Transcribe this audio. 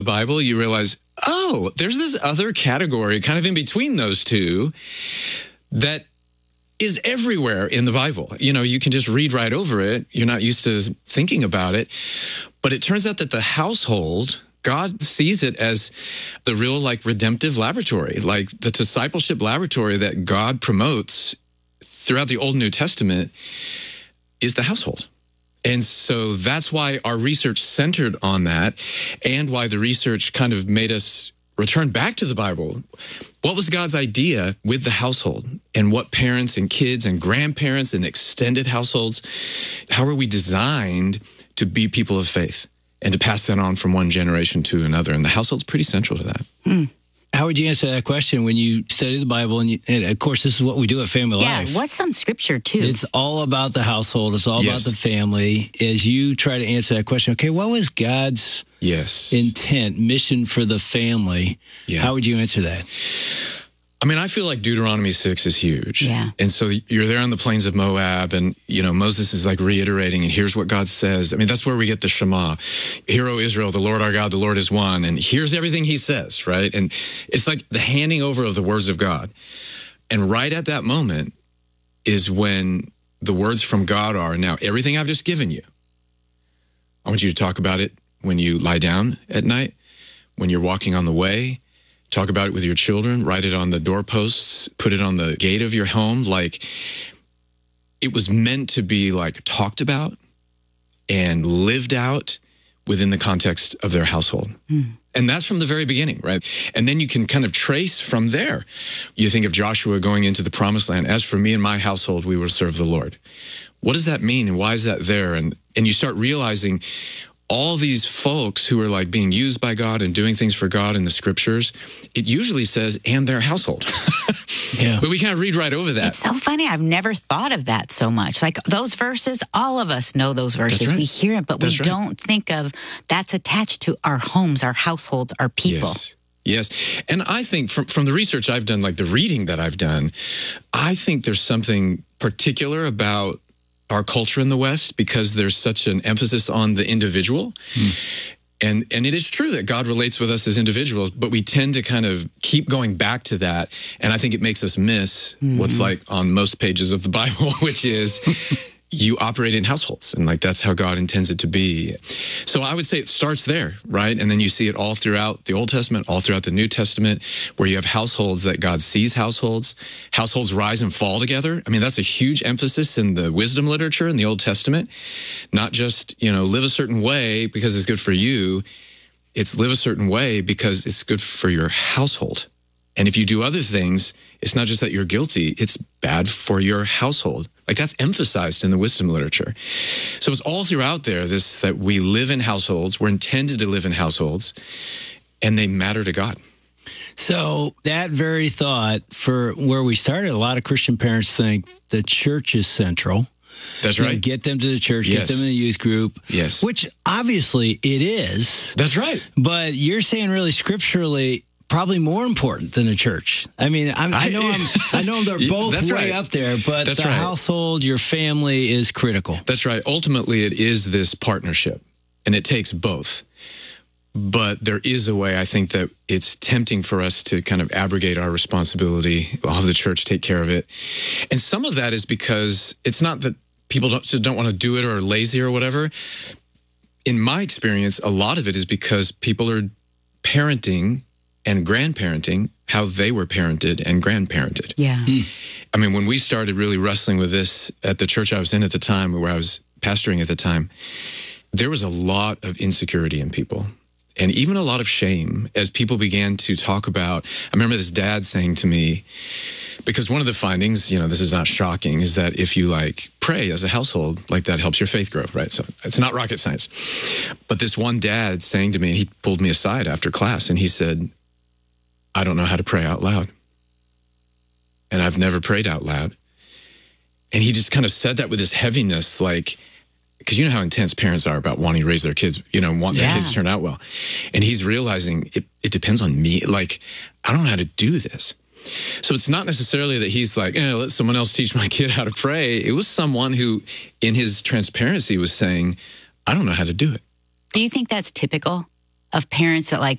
Bible, you realize, oh, there's this other category kind of in between those two that is everywhere in the Bible. You know, you can just read right over it. You're not used to thinking about it. But it turns out that the household, God sees it as the real, like, redemptive laboratory, like the discipleship laboratory that God promotes throughout the Old and New Testament is the household. And so that's why our research centered on that, and why the research kind of made us return back to the Bible. What was God's idea with the household, and what parents and kids and grandparents and extended households, how are we designed to be people of faith and to pass that on from one generation to another? And the household's pretty central to that. How would you answer that question when you study the Bible? And of course, this is what we do at Family Life. Yeah, what's some scripture, too? It's all about the household. It's all about the family. As you try to answer that question, okay, what was God's intent, mission for the family? How would you answer that? I mean, I feel like Deuteronomy 6 is huge. Yeah. And so you're there on the plains of Moab, and, you know, Moses is like reiterating, and here's what God says. I mean, that's where we get the Shema. Hear, O Israel, the Lord our God, the Lord is one. And here's everything he says, right? And it's like the handing over of the words of God. And right at that moment is when the words from God are, now, everything I've just given you, I want you to talk about it when you lie down at night, when you're walking on the way. Talk about it with your children, write it on the doorposts, put it on the gate of your home. Like, it was meant to be like talked about and lived out within the context of their household. And that's from the very beginning, right? And then you can kind of trace from there. You think of Joshua going into the promised land. As for me and my household, we will serve the Lord. What does that mean? And why is that there? And you start realizing all these folks who are like being used by God and doing things for God in the scriptures, it usually says, and their household. But we kind of read right over that. It's so funny. I've never thought of that so much. Like those verses, all of us know those verses. That's right. We hear it, but we don't think of that's attached to our homes, our households, our people. Yes. And I think from the research I've done, like the reading that I've done, I think there's something particular about our culture in the West, because there's such an emphasis on the individual. And it is true that God relates with us as individuals, but we tend to kind of keep going back to that. And I think it makes us miss what's like on most pages of the Bible, which is you operate in households, and like that's how God intends it to be. So I would say it starts there, right? And then you see it all throughout the Old Testament, all throughout the New Testament, where you have households that God sees households. Households rise and fall together. I mean, that's a huge emphasis in the wisdom literature in the Old Testament. Not just, you know, live a certain way because it's good for you. It's live a certain way because it's good for your household. And if you do other things, it's not just that you're guilty, it's bad for your household. Like that's emphasized in the wisdom literature. So it's all throughout there, this that we live in households, we're intended to live in households, and they matter to God. So that very thought, for where we started, a lot of Christian parents think the church is central. That's right. Get them to the church, get them in a youth group. Yes. Which obviously it is. That's right. But you're saying really scripturally, probably more important than a church. I mean, I know they're both way up there, but the household, your family is critical. That's right. Ultimately, it is this partnership, and it takes both. But there is a way, I think, that it's tempting for us to kind of abrogate our responsibility, have the church take care of it. And some of that is because it's not that people don't want to do it or are lazy or whatever. In my experience, a lot of it is because people are parenting and grandparenting how they were parented and grandparented. Yeah. I mean, when we started really wrestling with this at the church I was in at the time, where I was pastoring at the time, there was a lot of insecurity in people and even a lot of shame as people began to talk about. I remember this dad saying to me, because one of the findings, you know, this is not shocking, is that if you like pray as a household, like that helps your faith grow, right? So it's not rocket science. But this one dad saying to me, and he pulled me aside after class and he said, I don't know how to pray out loud. And I've never prayed out loud. And he just kind of said that with this heaviness, like, because you know how intense parents are about wanting to raise their kids, you know, want their kids to turn out well. And he's realizing it depends on me. Like, I don't know how to do this. So it's not necessarily that he's like, let someone else teach my kid how to pray. It was someone who, in his transparency, was saying, I don't know how to do it. Do you think that's typical? of parents that like